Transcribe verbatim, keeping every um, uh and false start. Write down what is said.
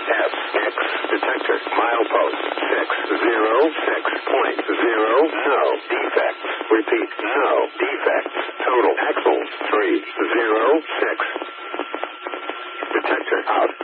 F X detector milepost six zero six point zero. No defects. Repeat, no defects. Total axles three zero six. Detector out.